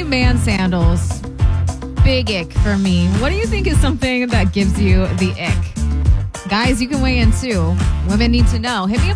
man sandals. Big ick for me. What do you think is something that gives you the ick? Guys, you can weigh in too. Women need to know. Hit me up